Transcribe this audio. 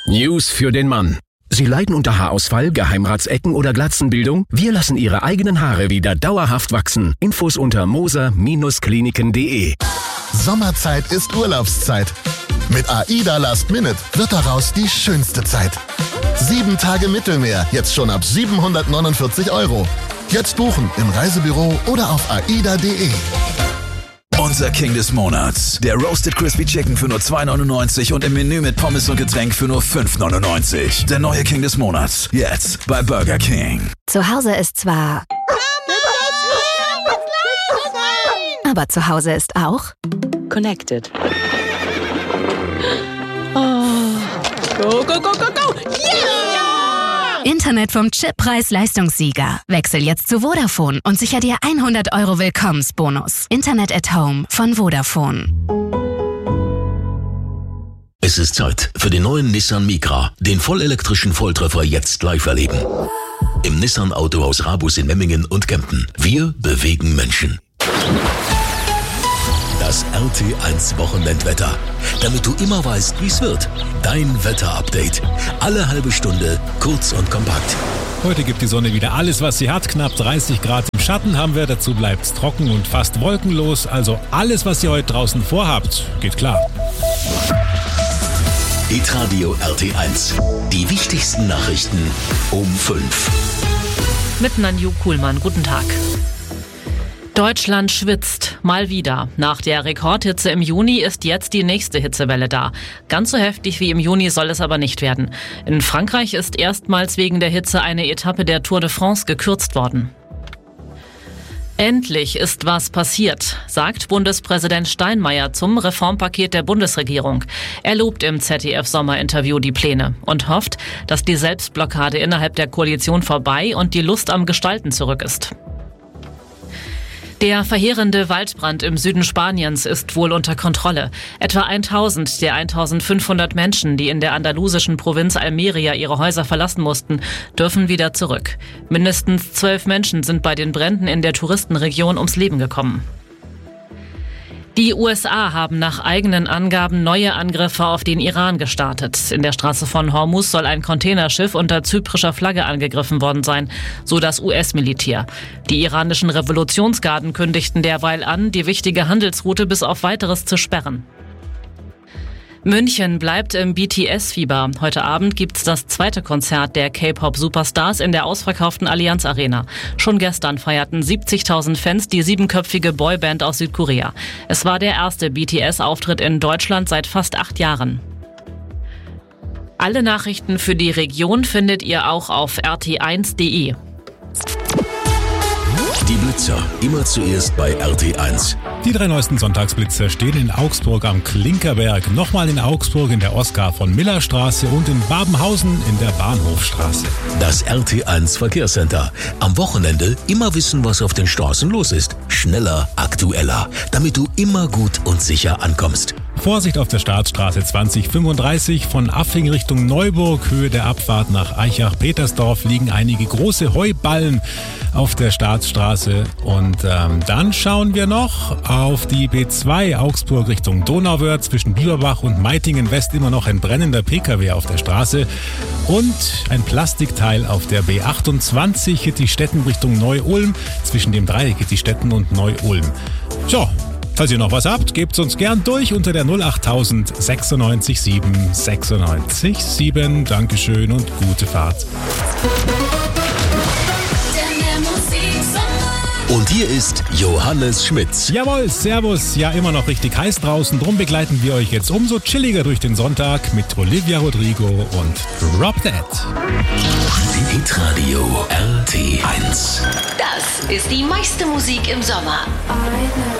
News für den Mann. Sie leiden unter Haarausfall, Geheimratsecken oder Glatzenbildung? Wir lassen Ihre eigenen Haare wieder dauerhaft wachsen. Infos unter moser-kliniken.de. Sommerzeit ist Urlaubszeit. Mit AIDA Last Minute wird daraus die schönste Zeit. 7 Tage Mittelmeer, jetzt schon ab 749 €. Jetzt buchen im Reisebüro oder auf aida.de. Unser King des Monats. Der Roasted Crispy Chicken für nur 2,99 und im Menü mit Pommes und Getränk für nur 5,99. Der neue King des Monats. Jetzt bei Burger King. Zu Hause ist zwar... aber zu Hause ist auch... Connected. Oh. Go, go, go, go, go! Yeah! Internet vom Chip Preis-Leistungssieger. Wechsel jetzt zu Vodafone und sicher dir 100 € Willkommensbonus. Internet at Home von Vodafone. Es ist Zeit für den neuen Nissan Micra, den vollelektrischen Volltreffer jetzt live erleben. Im Nissan Autohaus Rabus in Memmingen und Kempten. Wir bewegen Menschen. Das RT1 Wochenendwetter. Damit du immer weißt, wie es wird. Dein Wetterupdate. Alle halbe Stunde, kurz und kompakt. Heute gibt die Sonne wieder alles, was sie hat. Knapp 30 Grad im Schatten haben wir. Dazu bleibt's trocken und fast wolkenlos. Also alles, was ihr heute draußen vorhabt, geht klar. Hitradio RT1. Die wichtigsten Nachrichten um 5. Mit Nanju Kuhlmann. Guten Tag. Deutschland schwitzt. Mal wieder. Nach der Rekordhitze im Juni ist jetzt die nächste Hitzewelle da. Ganz so heftig wie im Juni soll es aber nicht werden. In Frankreich ist erstmals wegen der Hitze eine Etappe der Tour de France gekürzt worden. Endlich ist was passiert, sagt Bundespräsident Steinmeier zum Reformpaket der Bundesregierung. Er lobt im ZDF-Sommerinterview die Pläne und hofft, dass die Selbstblockade innerhalb der Koalition vorbei und die Lust am Gestalten zurück ist. Der verheerende Waldbrand im Süden Spaniens ist wohl unter Kontrolle. Etwa 1000 der 1500 Menschen, die in der andalusischen Provinz Almeria ihre Häuser verlassen mussten, dürfen wieder zurück. Mindestens 12 Menschen sind bei den Bränden in der Touristenregion ums Leben gekommen. Die USA haben nach eigenen Angaben neue Angriffe auf den Iran gestartet. In der Straße von Hormuz soll ein Containerschiff unter zyprischer Flagge angegriffen worden sein, so das US-Militär. Die iranischen Revolutionsgarden kündigten derweil an, die wichtige Handelsroute bis auf Weiteres zu sperren. München bleibt im BTS-Fieber. Heute Abend gibt's das zweite Konzert der K-Pop-Superstars in der ausverkauften Allianz Arena. Schon gestern feierten 70.000 Fans die 7-köpfige Boyband aus Südkorea. Es war der erste BTS-Auftritt in Deutschland seit fast 8 Jahren. Alle Nachrichten für die Region findet ihr auch auf rt1.de. Die Blitzer, immer zuerst bei RT1. Die 3 neuesten Sonntagsblitzer stehen in Augsburg am Klinkerberg, nochmal in Augsburg in der Oskar von Miller Straße und in Babenhausen in der Bahnhofstraße. Das RT1 Verkehrscenter. Am Wochenende immer wissen, was auf den Straßen los ist. Schneller, aktueller, damit du immer gut und sicher ankommst. Vorsicht auf der Staatsstraße 2035 von Affing Richtung Neuburg, Höhe der Abfahrt nach Eichach-Petersdorf liegen einige große Heuballen auf der Staatsstraße. Und dann schauen wir noch auf die B2 Augsburg Richtung Donauwörth zwischen Bieberbach und Meitingen West immer noch ein brennender PKW auf der Straße und ein Plastikteil auf der B28 Hittistetten Richtung Neu-Ulm zwischen dem Dreieck Hittistetten und Neu-Ulm. So. Falls ihr noch was habt, gebt's uns gern durch unter der 08000 96 7 96 7. Dankeschön und gute Fahrt. Und hier ist Johannes Schmitz. Jawohl, servus. Ja, immer noch richtig heiß draußen. Drum begleiten wir euch jetzt umso chilliger durch den Sonntag mit Olivia Rodrigo und Drop Dead. Hitradio RT1. Das ist die meiste Musik im Sommer.